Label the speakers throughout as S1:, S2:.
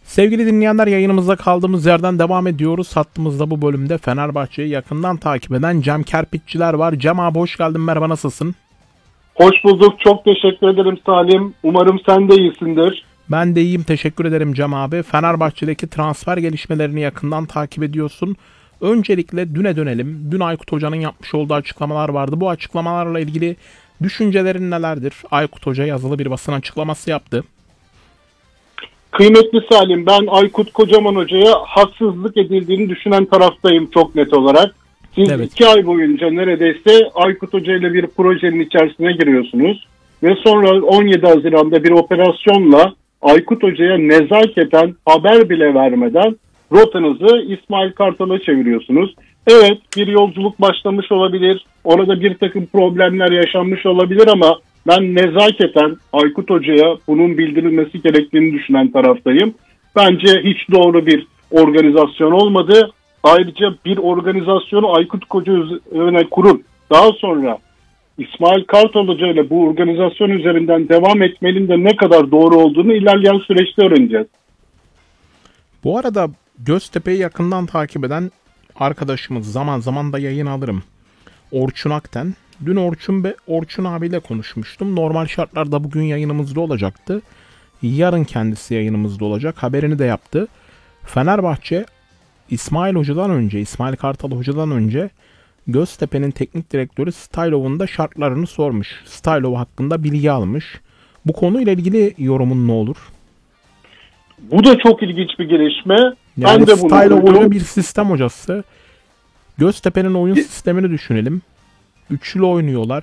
S1: Sevgili dinleyenler, yayınımızda kaldığımız yerden devam ediyoruz. Hattımızda bu bölümde Fenerbahçe'yi yakından takip eden Cem Kerpiççiler var. Cem abi hoş geldin, merhaba, nasılsın?
S2: Hoş bulduk. Çok teşekkür ederim Salim. Umarım sen de iyisindir.
S1: Ben de iyiyim, teşekkür ederim Cem abi. Fenerbahçe'deki transfer gelişmelerini yakından takip ediyorsun. Öncelikle düne dönelim. Dün Aykut Hoca'nın yapmış olduğu açıklamalar vardı. Bu açıklamalarla ilgili düşüncelerin nelerdir? Aykut Hoca yazılı bir basın açıklaması yaptı.
S2: Kıymetli Salim, ben Aykut Kocaman Hoca'ya haksızlık edildiğini düşünen taraftayım çok net olarak. Siz
S1: Evet.
S2: 2 ay boyunca neredeyse Aykut Hoca ile bir projenin içerisine giriyorsunuz. Ve sonra 17 Haziran'da bir operasyonla Aykut Hoca'ya nezaketen haber bile vermeden rotanızı İsmail Kartal'a çeviriyorsunuz. Evet, bir yolculuk başlamış olabilir. Orada bir takım problemler yaşanmış olabilir ama ben nezaketen Aykut Hoca'ya bunun bildirilmesi gerektiğini düşünen taraftayım. Bence hiç doğru bir organizasyon olmadı. Ayrıca bir organizasyonu Aykut Hoca üzerine kurup daha sonra İsmail Kartal Hoca ile bu organizasyon üzerinden devam etmenin de ne kadar doğru olduğunu ilerleyen süreçte öğreneceğiz.
S1: Bu arada Göztepe'yi yakından takip eden arkadaşımız, zaman zaman da yayın alırım, Orçun Akten. Dün Orçun abiyle konuşmuştum. Normal şartlarda bugün yayınımızda olacaktı. Yarın kendisi yayınımızda olacak. Haberini de yaptı. Fenerbahçe İsmail Kartal Hoca'dan önce Göztepe'nin teknik direktörü Staylov'un da şartlarını sormuş. Staylov hakkında bilgi almış. Bu konuyla ilgili yorumun ne olur?
S2: Bu da çok ilginç bir gelişme.
S1: Yani
S2: ben de
S1: Staylov
S2: bunu
S1: öyle bir sistem hocası. Göztepe'nin oyun sistemini düşünelim. Üçlü oynuyorlar.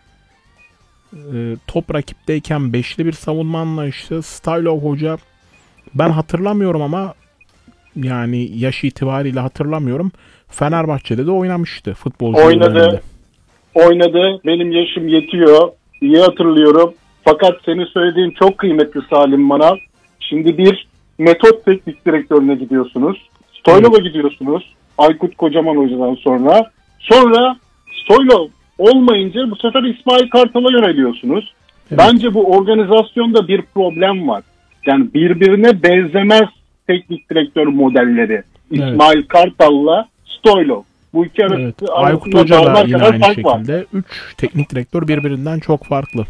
S1: Top rakipteyken beşli bir savunma anlayışı. Staylov hoca, ben hatırlamıyorum ama yani yaş itibariyle hatırlamıyorum, Fenerbahçe'de de oynamıştı futbolcu döneminde.
S2: Oynadı. Benim yaşım yetiyor. İyi hatırlıyorum. Fakat senin söylediğin çok kıymetli Salim bana. Şimdi bir metot teknik direktörüne gidiyorsunuz. Stoylov'a gidiyorsunuz. Aykut Kocaman Hoca'dan sonra. Sonra Stoylov olmayınca bu sefer İsmail Kartal'a yöneliyorsunuz.
S1: Evet.
S2: Bence bu organizasyonda bir problem var. Yani birbirine benzemez teknik direktör modelleri. İsmail Kartal'la Stoylov. Bu iki
S1: Evet. Aykut Hoca da yine aynı şekilde. 3 teknik direktör birbirinden çok farklı.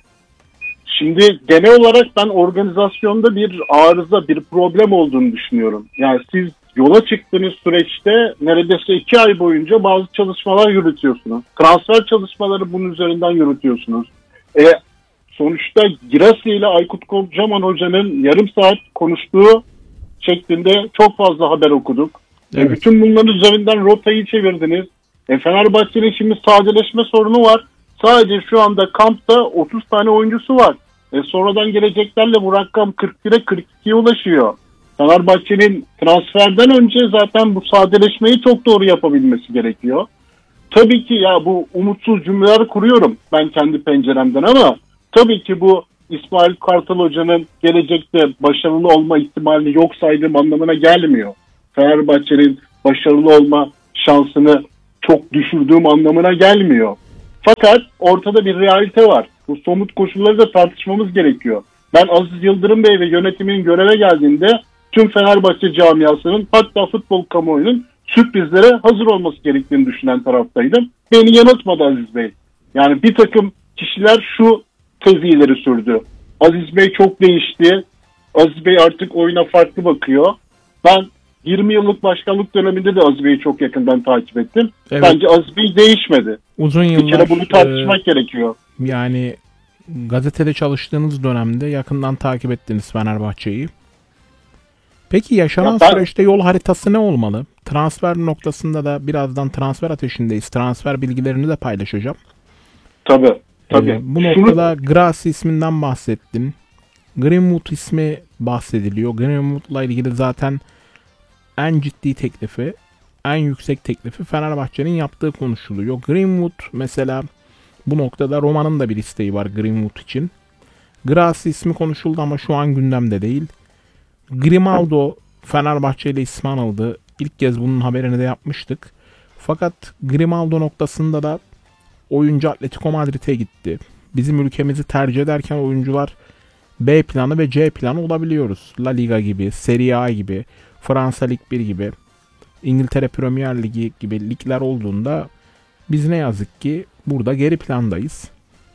S2: Şimdi genel olarak ben organizasyonda bir arıza, bir problem olduğunu düşünüyorum. Yani siz yola çıktığınız süreçte neredeyse 2 ay boyunca bazı çalışmalar yürütüyorsunuz. Transfer çalışmaları bunun üzerinden yürütüyorsunuz. Sonuçta Girassi ile Aykut Kocaman Hoca'nın yarım saat konuştuğu şeklinde çok fazla haber okuduk.
S1: Evet.
S2: Bütün bunların üzerinden rotayı çevirdiniz. Fenerbahçe'nin şimdi sadeleşme sorunu var. Sadece şu anda kampta 30 tane oyuncusu var. Sonradan geleceklerle bu rakam 41'e 42'ye ulaşıyor. Fenerbahçe'nin transferden önce zaten bu sadeleşmeyi çok doğru yapabilmesi gerekiyor. Tabii ki ya bu umutsuz cümleler kuruyorum ben kendi penceremden ama tabii ki bu İsmail Kartal Hoca'nın gelecekte başarılı olma ihtimalini yok saydığım anlamına gelmiyor. Fenerbahçe'nin başarılı olma şansını çok düşürdüğüm anlamına gelmiyor. Fakat ortada bir realite var. Bu somut koşulları da tartışmamız gerekiyor. Ben Aziz Yıldırım Bey ve yönetiminin göreve geldiğinde tüm Fenerbahçe camiasının, hatta futbol kamuoyunun sürprizlere hazır olması gerektiğini düşünen taraftaydım. Beni yanıltmadı Aziz Bey. Yani bir takım kişiler şu tezi ileri sürdü. Aziz Bey çok değişti. Aziz Bey artık oyuna farklı bakıyor. Ben 20 yıllık başkanlık döneminde de Aziz Bey'i çok yakından takip ettim.
S1: Evet.
S2: Bence Aziz Bey değişmedi.
S1: Uzun yıllar,
S2: bir kere bunu tartışmak gerekiyor.
S1: Yani gazetede çalıştığınız dönemde yakından takip ettiniz Fenerbahçe'yi. Peki yaşanan süreçte yol haritası ne olmalı? Transfer noktasında da birazdan transfer ateşindeyiz. Transfer bilgilerini de paylaşacağım.
S2: Tabii.
S1: Bu noktada Grassi isminden bahsettin. Greenwood ismi bahsediliyor. Greenwood'la ilgili zaten en ciddi teklifi, en yüksek teklifi Fenerbahçe'nin yaptığı konuşuluyor. Greenwood mesela, bu noktada Roma'nın da bir isteği var Greenwood için. Grassi ismi konuşuldu ama şu an gündemde değil. Grimaldo Fenerbahçe ile ismi anıldı. İlk kez bunun haberini de yapmıştık. Fakat Grimaldo noktasında da oyuncu Atletico Madrid'e gitti. Bizim ülkemizi tercih ederken oyuncular B planı ve C planı olabiliyoruz. La Liga gibi, Serie A gibi, Fransa Lig 1 gibi, İngiltere Premier Ligi gibi ligler olduğunda biz ne yazık ki burada geri plandayız.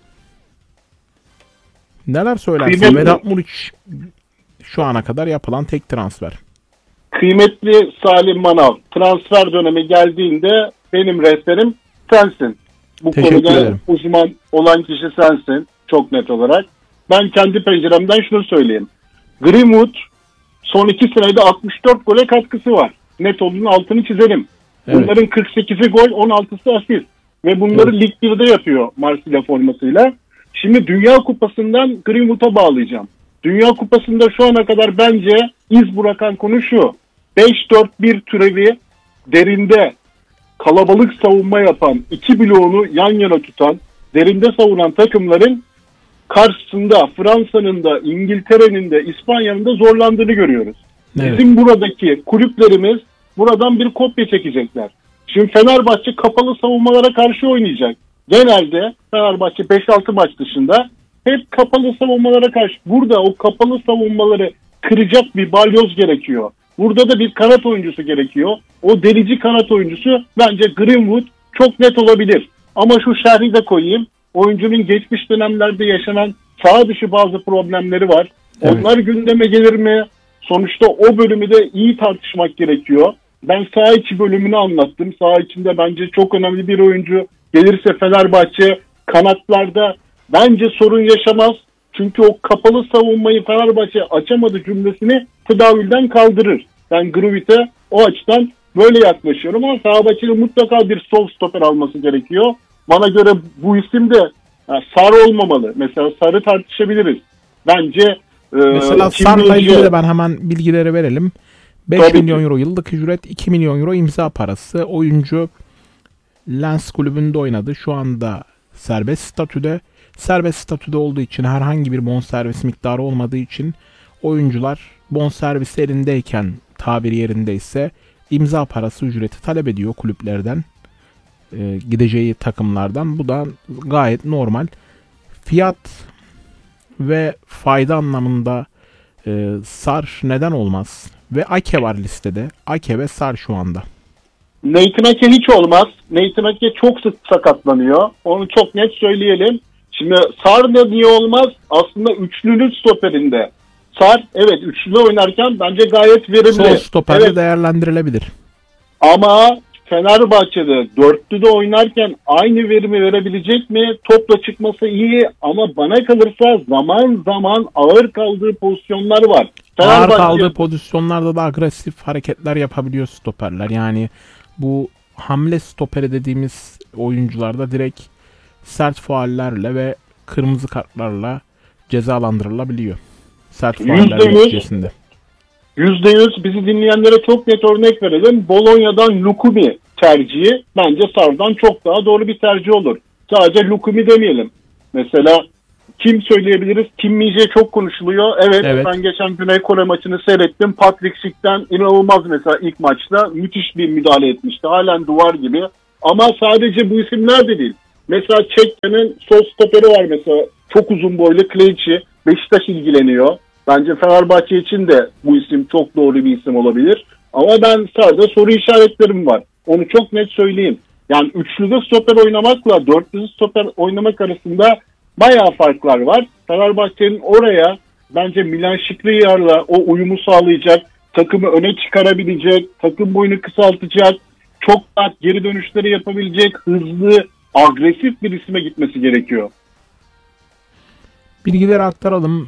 S1: Neler söylersin? Vedat Muriç şu ana kadar yapılan tek transfer.
S2: Kıymetli Salim Manav, transfer dönemi geldiğinde benim rehberim sensin. Bu konuda uzman olan kişi sensin çok net olarak. Ben kendi penceremden şunu söyleyeyim. Greenwood son 2 senede 64 gole katkısı var. Net olduğunu altını çizelim. Evet. Bunların 48'i gol, 16'sı asist. Ve bunları Lig 1'de yapıyor Marsilya formasıyla. Şimdi Dünya Kupası'ndan Greenwood'a bağlayacağım. Dünya Kupası'nda şu ana kadar bence iz bırakan konu şu. 5-4-1 türevi derinde kalabalık savunma yapan, iki bloğunu yan yana tutan, derinde savunan takımların karşısında Fransa'nın da, İngiltere'nin de, İspanya'nın da zorlandığını görüyoruz. Evet. Bizim buradaki kulüplerimiz buradan bir kopya çekecekler. Şimdi Fenerbahçe kapalı savunmalara karşı oynayacak. Genelde Fenerbahçe 5-6 maç dışında hep kapalı savunmalara karşı. Burada o kapalı savunmaları kıracak bir balyoz gerekiyor. Burada da bir kanat oyuncusu gerekiyor. O delici kanat oyuncusu bence Greenwood çok net olabilir. Ama şu şerhi de koyayım. Oyuncunun geçmiş dönemlerde yaşanan sağ dışı bazı problemleri var. Evet. Onlar gündeme gelir mi? Sonuçta o bölümü de iyi tartışmak gerekiyor. Ben sağ içi bölümünü anlattım. Sağ içinde bence çok önemli bir oyuncu. Gelirse Fenerbahçe kanatlarda bence sorun yaşamaz. Çünkü o kapalı savunmayı Fenerbahçe açamadı cümlesini tedavülden kaldırır. Ben Greenwood'e o açıdan böyle yaklaşıyorum ama Fenerbahçe'nin mutlaka bir sol stoper alması gerekiyor. Bana göre bu isim de Sarı olmamalı. Mesela Sarı tartışabiliriz. Bence
S1: mesela Sarı'la ilgili de ben hemen bilgileri verelim. 5 milyon euro yıllık ücret, 2 milyon euro imza parası. Oyuncu Lens kulübünde oynadı. Şu anda serbest statüde. Serbest statüde olduğu için herhangi bir bonservis miktarı olmadığı için oyuncular bonservisi elindeyken, tabiri yerindeyse imza parası ücreti talep ediyor kulüplerden, gideceği takımlardan. Bu da gayet normal. Fiyat ve fayda anlamında Sar neden olmaz? Ve Ake var listede. Ake ve Sar şu anda.
S2: Nathan Ake hiç olmaz. Nathan Ake çok sık sakatlanıyor. Onu çok net söyleyelim. Şimdi Sar da niye olmaz? Aslında üçlünün stoperinde. Sar evet üçlü oynarken bence gayet verimli.
S1: Sol stoperde evet, değerlendirilebilir.
S2: Ama Fenerbahçe'de dörtlüde oynarken aynı verimi verebilecek mi? Topla çıkması iyi ama bana kalırsa zaman zaman ağır kaldığı pozisyonlar var.
S1: Ağır kaldığı pozisyonlarda da agresif hareketler yapabiliyor stoperler. Yani bu hamle stoperi dediğimiz oyuncularda direkt sert faullerle ve kırmızı kartlarla cezalandırılabiliyor. Sert fauller neticesinde.
S2: %100 bizi dinleyenlere çok net örnek verelim. Bolonya'dan Lukumi tercihi bence Sar'dan çok daha doğru bir tercih olur. Sadece Lukumi demeyelim. Mesela kim söyleyebiliriz? Kim Mije çok konuşuluyor. Evet, ben geçen Güney Kore maçını seyrettim. Patrick Schick'ten inanılmaz mesela ilk maçta müthiş bir müdahale etmişti. Halen duvar gibi. Ama sadece bu isimler de değil. Mesela Çekya'nın sol stoperi var mesela. Çok uzun boylu Kleici. Beşiktaş ilgileniyor. Bence Fenerbahçe için de bu isim çok doğru bir isim olabilir. Ama ben sadece soru işaretlerim var. Onu çok net söyleyeyim. Yani üçlüde stoper oynamakla dörtlüde stoper oynamak arasında bayağı farklar var. Fenerbahçe'nin oraya bence Milan Skriniar'la o uyumu sağlayacak, takımı öne çıkarabilecek, takım boyunu kısaltacak, çok rahat geri dönüşleri yapabilecek, hızlı, agresif bir isme gitmesi gerekiyor.
S1: Bilgileri aktaralım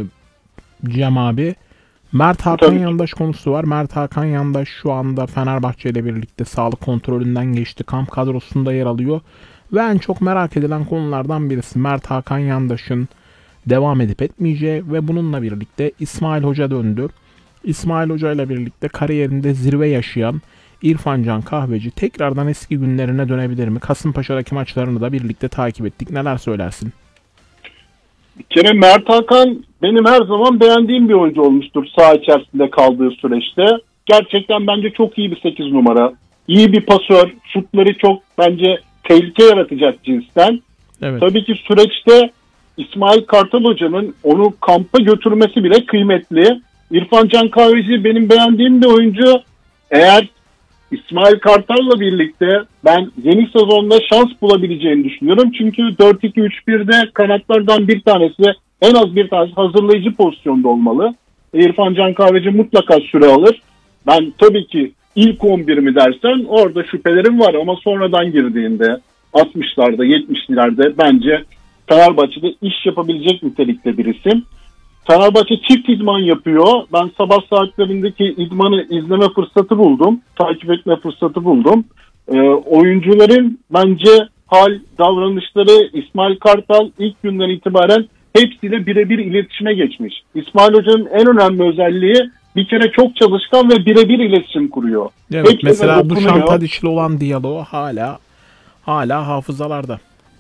S1: Cem abi. Mert Hakan Yandaş konusu var. Mert Hakan Yandaş şu anda Fenerbahçe ile birlikte sağlık kontrolünden geçti. Kamp kadrosunda yer alıyor. Ve en çok merak edilen konulardan birisi Mert Hakan Yandaş'ın devam edip etmeyeceği ve bununla birlikte İsmail Hoca döndü. İsmail Hoca ile birlikte kariyerinde zirve yaşayan İrfan Can Kahveci tekrardan eski günlerine dönebilir mi? Kasımpaşa'daki maçlarını da birlikte takip ettik. Neler söylersin?
S2: Bir kere Mert Hakan benim her zaman beğendiğim bir oyuncu olmuştur saha içerisinde kaldığı süreçte. Gerçekten bence çok iyi bir 8 numara. İyi bir pasör. Şutları çok bence tehlike yaratacak cinsten. Evet. Tabii ki süreçte İsmail Kartal Hoca'nın onu kampa götürmesi bile kıymetli. İrfan Can Kahveci benim beğendiğim bir oyuncu. Eğer İsmail Kartal'la birlikte ben yeni sezonda şans bulabileceğini düşünüyorum. Çünkü 4-2-3-1'de kanatlardan bir tanesi, en az bir tanesi hazırlayıcı pozisyonda olmalı. İrfan Can Kahveci mutlaka süre alır. Ben tabii ki ilk 11 mi dersen orada şüphelerim var ama sonradan girdiğinde 60'larda 70'lerde bence Fenerbahçe'de iş yapabilecek nitelikte bir isim. Fenerbahçe çift idman yapıyor. Ben sabah saatlerindeki idmanı izleme fırsatı buldum. Takip etme fırsatı buldum. Oyuncuların bence hal, davranışları, İsmail Kartal ilk günden itibaren hepsiyle birebir iletişime geçmiş. İsmail Hoca'nın en önemli özelliği bir kere çok çalışkan ve birebir iletişim kuruyor.
S1: Evet,
S2: hepsine
S1: mesela
S2: dokunuyor.
S1: Dušan Tadić'le olan diyaloğu hala hafızalarda.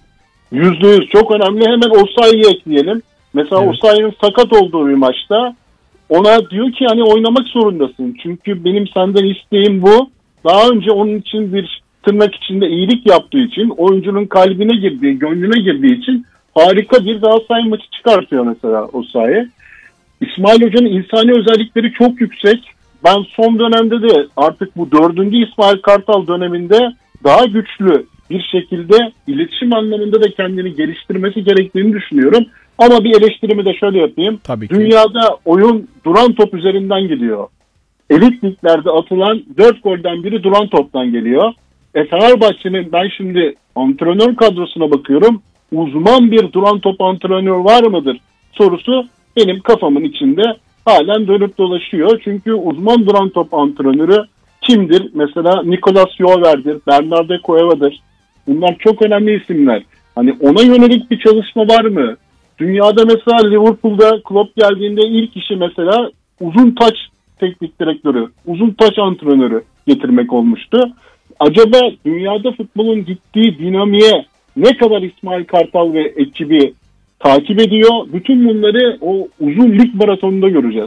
S2: %100 çok önemli. Hemen Osayi'yi ekleyelim. Mesela
S1: Evet.
S2: Osayi'nin sakat olduğu bir maçta ona diyor ki hani oynamak zorundasın. Çünkü benim senden isteğim bu. Daha önce onun için bir tırnak içinde iyilik yaptığı için, oyuncunun kalbine girdiği, gönlüne girdiği için harika bir Galatasaray maçı çıkartıyor mesela Osayi. İsmail Hoca'nın insani özellikleri çok yüksek. Ben son dönemde de artık bu 4. İsmail Kartal döneminde daha güçlü bir şekilde iletişim anlamında da kendini geliştirmesi gerektiğini düşünüyorum. Ama bir eleştirimi de şöyle yapayım.
S1: Tabii ki.
S2: Dünyada oyun duran top üzerinden gidiyor. Elit liglerde atılan 4 golden biri duran toptan geliyor. Fenerbahçe'nin ben şimdi antrenör kadrosuna bakıyorum. Uzman bir duran top antrenör var mıdır sorusu benim kafamın içinde halen dönüp dolaşıyor. Çünkü uzman duran top antrenörü kimdir? Mesela Nicolas Jover'dir, Bernardo Cueva'dır. Bunlar çok önemli isimler. Hani ona yönelik bir çalışma var mı? Dünyada mesela Liverpool'da Klopp geldiğinde ilk işi mesela uzun taç teknik direktörü, uzun taç antrenörü getirmek olmuştu. Acaba dünyada futbolun gittiği dinamiğe ne kadar İsmail Kartal ve ekibi takip ediyor? Bütün bunları o uzun lig maratonunda göreceğiz.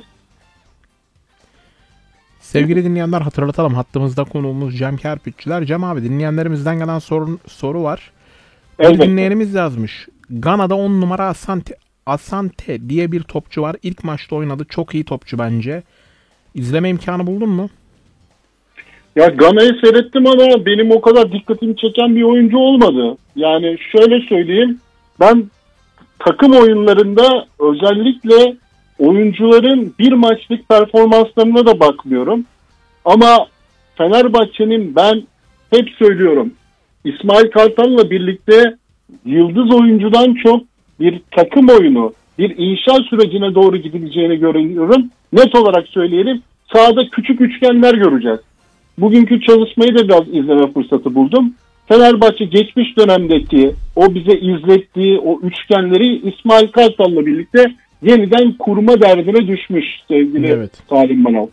S1: Sevgili dinleyenler, hatırlatalım, hattımızda konuğumuz Cem Kerpiççiler. Cem abi, dinleyenlerimizden gelen soru var. Bir
S2: Elbette.
S1: dinleyenimiz yazmış. Gana'da 10 numara Asante diye bir topçu var. İlk maçta oynadı. Çok iyi topçu bence. İzleme imkanı buldun mu?
S2: Ya Gana'yı seyrettim ama benim o kadar dikkatimi çeken bir oyuncu olmadı. Yani şöyle söyleyeyim. Ben takım oyunlarında özellikle oyuncuların bir maçlık performanslarına da bakmıyorum. Ama Fenerbahçe'nin ben hep söylüyorum İsmail Kartal'la birlikte yıldız oyuncudan çok bir takım oyunu, bir inşa sürecine doğru gidileceğini görüyorum. Net olarak söyleyelim. Sahada küçük üçgenler göreceğiz. Bugünkü çalışmayı da biraz izleme fırsatı buldum. Fenerbahçe geçmiş dönemdeki o bize izlettiği o üçgenleri İsmail Kartal'la birlikte yeniden kurma derdine düşmüş sevgili Salim Manal.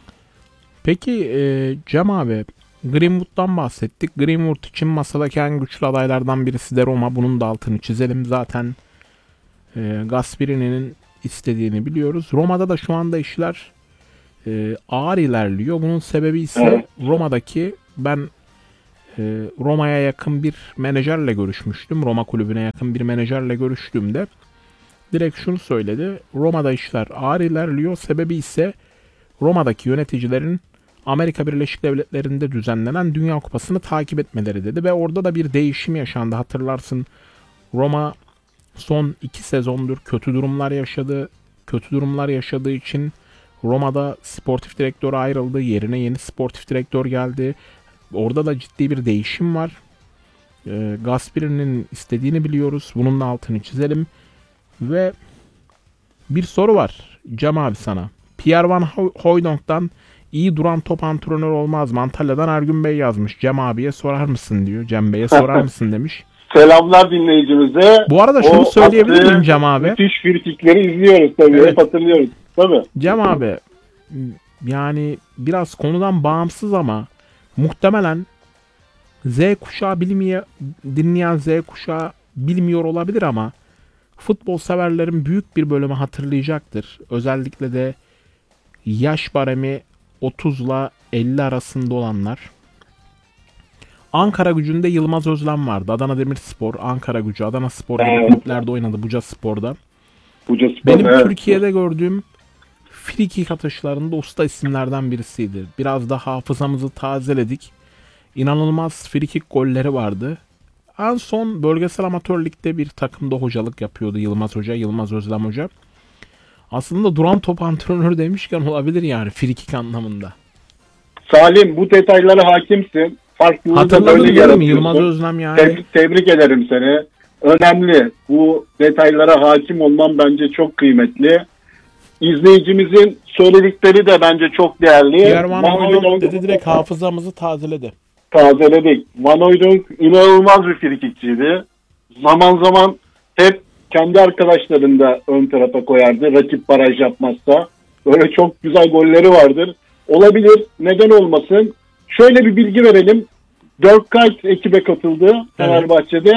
S1: Peki Cem abi, Greenwood'dan bahsettik. Greenwood için masadaki en güçlü adaylardan birisi de Roma. Bunun da altını çizelim. Zaten Gasperini'nin istediğini biliyoruz. Roma'da da şu anda işler ağır ilerliyor. Bunun sebebi ise Roma'daki, ben Roma'ya yakın bir menajerle görüşmüştüm. Roma kulübüne yakın bir menajerle görüştüğümde direkt şunu söyledi. Roma'da işler ağır ilerliyor. Sebebi ise Roma'daki yöneticilerin Amerika Birleşik Devletleri'nde düzenlenen Dünya Kupası'nı takip etmeleri dedi. Ve orada da bir değişim yaşandı. Hatırlarsın, Roma son 2 sezondur kötü durumlar yaşadı. Kötü durumlar yaşadığı için Roma'da sportif direktör ayrıldı. Yerine yeni sportif direktör geldi. Orada da ciddi bir değişim var. Gasperini'nin istediğini biliyoruz. Bunun da altını çizelim. Ve bir soru var Cem abi sana. Pierre Van Hooydonk'tan iyi duran top antrenör olmaz mı? Antalya'dan Ergün Bey yazmış. Cem abiye sorar mısın diyor. Cem Bey'e sorar mısın demiş.
S2: Selamlar dinleyicimize.
S1: Bu arada şunu söyleyebilir miyim Cem abi?
S2: Müthiş frikikleri izliyoruz tabii.
S1: Evet.
S2: Hep hatırlıyoruz. Tabii.
S1: Cem abi, yani biraz konudan bağımsız ama muhtemelen Z kuşağı dinleyen Z kuşağı bilmiyor olabilir ama futbol severlerin büyük bir bölümü hatırlayacaktır. Özellikle de yaş baremi 30 ile 50 arasında olanlar. Ankara Gücü'nde Yılmaz Özlem vardı. Adana Demirspor, Ankara Gücü, Adana Spor gibi
S2: Evet.
S1: kulüplerde oynadı. Buca Spor'da.
S2: Buca Spor,
S1: Benim
S2: evet.
S1: Türkiye'de gördüğüm frikik atışlarında usta isimlerden birisiydi. Biraz da hafızamızı tazeledik. İnanılmaz frikik golleri vardı. En son bölgesel amatör ligde bir takımda hocalık yapıyordu Yılmaz Hoca, Yılmaz Özlem Hoca. Aslında duran top antrenörü demişken olabilir yani frikik anlamında.
S2: Salim, bu detaylara hakimsin. Farklılığı da
S1: Hatırladın
S2: böyle
S1: değil mi? Yılmaz
S2: yaratıyorsun.
S1: Özlem yani.
S2: Tebrik ederim seni. Önemli. Bu detaylara hakim olman bence çok kıymetli. İzleyicimizin söyledikleri de bence çok değerli.
S1: Pierre Van
S2: Van
S1: Hooijdonk
S2: Hooijdonk
S1: dedi, direkt hafızamızı tazeledi.
S2: tazeledik. Van Hooijdonk inanılmaz bir frikikçiydi. Zaman zaman hep kendi arkadaşlarını da ön tarafa koyardı. Rakip baraj yapmazsa. Öyle çok güzel golleri vardır. Olabilir. Neden olmasın? Şöyle bir bilgi verelim. Dirk Kuyt ekibe katıldı Fenerbahçe'de.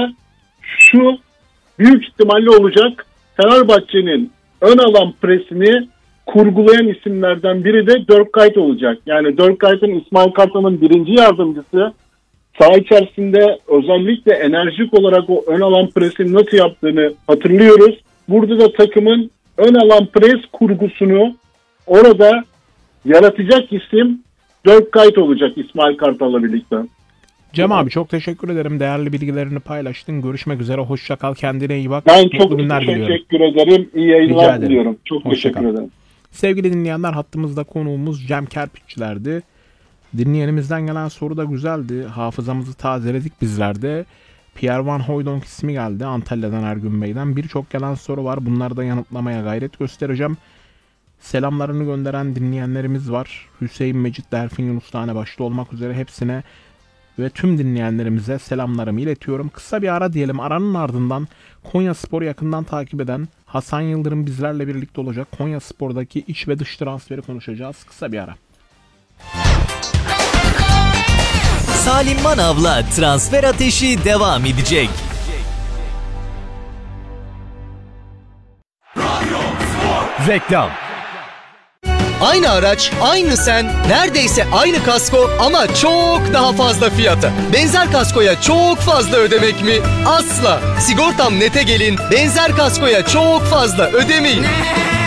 S2: Şu büyük ihtimalle olacak. Fenerbahçe'nin ön alan presini kurgulayan isimlerden biri de Dirk Kuyt olacak. Yani Dirk Kuyt'ın İsmail Kartal'ın birinci yardımcısı. Saha içerisinde özellikle enerjik olarak o ön alan presini nasıl yaptığını hatırlıyoruz. Burada da takımın ön alan pres kurgusunu orada yaratacak isim Dirk Kuyt olacak İsmail Kartal'la birlikte.
S1: Cem abi çok teşekkür ederim. Değerli bilgilerini paylaştın. Görüşmek üzere. Hoşça kal. Kendine iyi bak.
S2: Ben
S1: Mutlu
S2: çok
S1: günler diliyorum.
S2: teşekkür ederim. İyi
S1: Rica
S2: yayınlar
S1: ederim.
S2: diliyorum. Çok
S1: Hoşça
S2: teşekkür
S1: kal.
S2: ederim.
S1: Sevgili dinleyenler, hattımızda konuğumuz Cem Kerpiççilerdi. Dinleyenimizden gelen soru da güzeldi. Hafızamızı tazeledik bizler de. Pierre Van Hooijdonk ismi geldi. Antalya'dan, Ergün Bey'den. Birçok gelen soru var. Bunları da yanıtlamaya gayret göstereceğim. Selamlarını gönderen dinleyenlerimiz var. Hüseyin Mecit, Derfin Yunus Tane başta olmak üzere hepsine ve tüm dinleyenlerimize selamlarımı iletiyorum. Kısa bir ara diyelim. Aranın ardından Konyaspor'u yakından takip eden Hasan Yıldırım bizlerle birlikte olacak. Konyaspor'daki iç ve dış transferi konuşacağız. Kısa bir ara.
S3: Salim Manav'la transfer ateşi devam edecek.
S4: Reklam.
S5: Aynı araç, aynı sen, neredeyse aynı kasko ama çok daha fazla fiyata. Benzer kaskoya çok fazla ödemek mi? Asla. Sigortam Net'e gelin, benzer kaskoya çok fazla ödemeyin.